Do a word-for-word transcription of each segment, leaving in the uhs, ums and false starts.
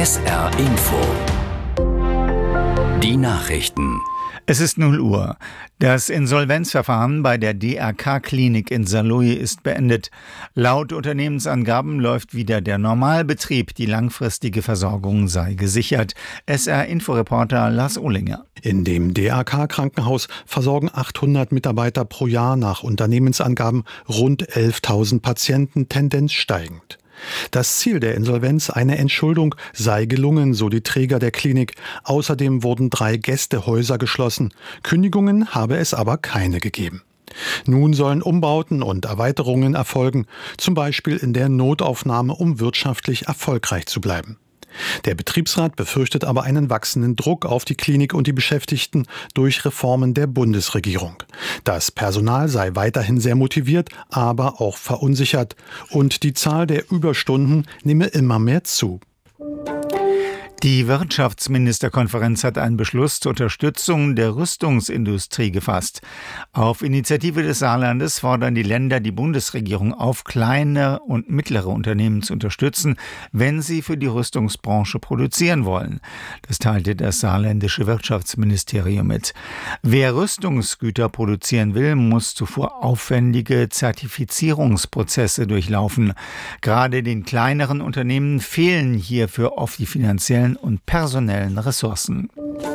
S R Info. Die Nachrichten. Es ist null Uhr. Das Insolvenzverfahren bei der D R K-Klinik in Saarlouis ist beendet. Laut Unternehmensangaben läuft wieder der Normalbetrieb. Die langfristige Versorgung sei gesichert. S R-Inforeporter Lars Ohlinger. In dem D R K-Krankenhaus versorgen achthundert Mitarbeiter pro Jahr nach Unternehmensangaben rund elftausend Patienten, Tendenz steigend. Das Ziel der Insolvenz, eine Entschuldung, sei gelungen, so die Träger der Klinik. Außerdem wurden drei Gästehäuser geschlossen. Kündigungen habe es aber keine gegeben. Nun sollen Umbauten und Erweiterungen erfolgen, zum Beispiel in der Notaufnahme, um wirtschaftlich erfolgreich zu bleiben. Der Betriebsrat befürchtet aber einen wachsenden Druck auf die Klinik und die Beschäftigten durch Reformen der Bundesregierung. Das Personal sei weiterhin sehr motiviert, aber auch verunsichert. Und die Zahl der Überstunden nehme immer mehr zu. Die Wirtschaftsministerkonferenz hat einen Beschluss zur Unterstützung der Rüstungsindustrie gefasst. Auf Initiative des Saarlandes fordern die Länder die Bundesregierung auf, kleine und mittlere Unternehmen zu unterstützen, wenn sie für die Rüstungsbranche produzieren wollen. Das teilte das saarländische Wirtschaftsministerium mit. Wer Rüstungsgüter produzieren will, muss zuvor aufwendige Zertifizierungsprozesse durchlaufen. Gerade den kleineren Unternehmen fehlen hierfür oft die finanziellen und personellen Ressourcen.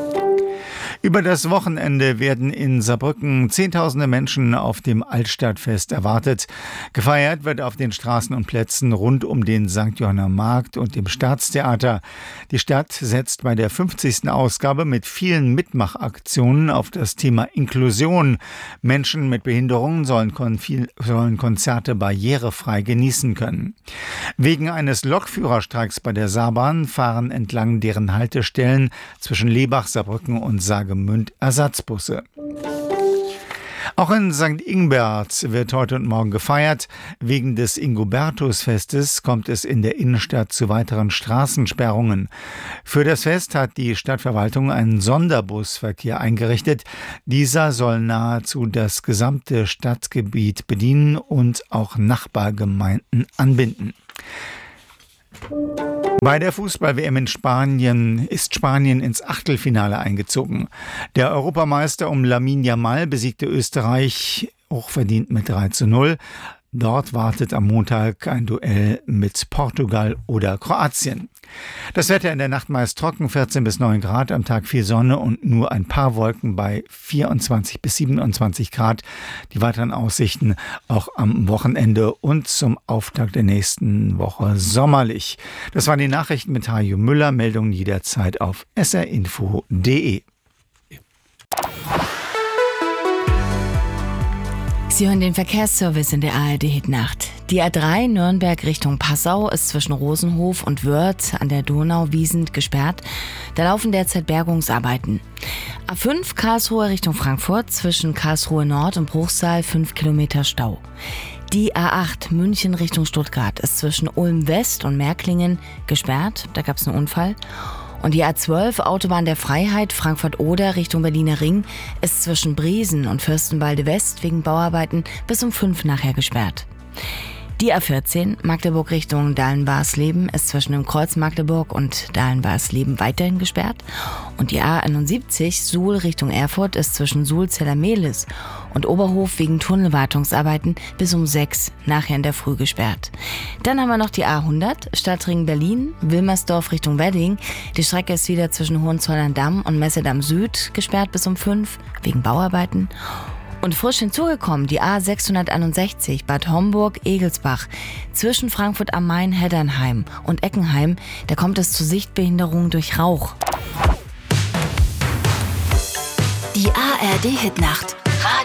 Über das Wochenende werden in Saarbrücken Zehntausende Menschen auf dem Altstadtfest erwartet. Gefeiert wird auf den Straßen und Plätzen rund um den Sankt Johanner Markt und dem Staatstheater. Die Stadt setzt bei der fünfzigsten Ausgabe mit vielen Mitmachaktionen auf das Thema Inklusion. Menschen mit Behinderungen sollen, kon- viel, sollen Konzerte barrierefrei genießen können. Wegen eines Lokführerstreiks bei der Saarbahn fahren entlang deren Haltestellen zwischen Lebach, Saarbrücken und Saargemünd Ersatzbusse. Auch in Sankt Ingbert wird heute und morgen gefeiert. Wegen des Ingobertusfestes kommt es in der Innenstadt zu weiteren Straßensperrungen. Für das Fest hat die Stadtverwaltung einen Sonderbusverkehr eingerichtet. Dieser soll nahezu das gesamte Stadtgebiet bedienen und auch Nachbargemeinden anbinden. Bei der Fußball-W M in Spanien ist Spanien ins Achtelfinale eingezogen. Der Europameister um Lamine Yamal besiegte Österreich hochverdient mit drei zu null. Dort wartet am Montag ein Duell mit Portugal oder Kroatien. Das Wetter in der Nacht meist trocken, vierzehn bis neun Grad, am Tag viel Sonne und nur ein paar Wolken bei vierundzwanzig bis siebenundzwanzig Grad. Die weiteren Aussichten auch am Wochenende und zum Auftakt der nächsten Woche sommerlich. Das waren die Nachrichten mit Hajo Müller, Meldungen jederzeit auf s r info punkt d e. Sie hören den Verkehrsservice in der A R D-Hitnacht. Die A drei Nürnberg Richtung Passau ist zwischen Rosenhof und Wörth an der Donau-Wiesent gesperrt. Da laufen derzeit Bergungsarbeiten. A fünf Karlsruhe Richtung Frankfurt zwischen Karlsruhe Nord und Bruchsal fünf Kilometer Stau. Die A acht München Richtung Stuttgart ist zwischen Ulm West und Märklingen gesperrt. Da gab es einen Unfall. Und die A zwölf Autobahn der Freiheit Frankfurt-Oder Richtung Berliner Ring ist zwischen Briesen und Fürstenwalde West wegen Bauarbeiten bis um fünf nachher gesperrt. Die A vierzehn Magdeburg Richtung Dahlen-Barsleben ist zwischen dem Kreuz Magdeburg und Dahlen-Barsleben weiterhin gesperrt. Und die A einundsiebzig Suhl Richtung Erfurt ist zwischen Suhl-Zellermehlis und Oberhof wegen Tunnelwartungsarbeiten bis um sechs nachher in der Früh gesperrt. Dann haben wir noch die A hundert Stadtring Berlin, Wilmersdorf Richtung Wedding. Die Strecke ist wieder zwischen Hohenzollern-Damm und Messedamm Süd gesperrt bis um fünf wegen Bauarbeiten. Und frisch hinzugekommen die A sechshunderteinundsechzig Bad Homburg-Egelsbach zwischen Frankfurt am Main, Heddernheim und Eckenheim. Da kommt es zu Sichtbehinderungen durch Rauch. Die A R D-Hitnacht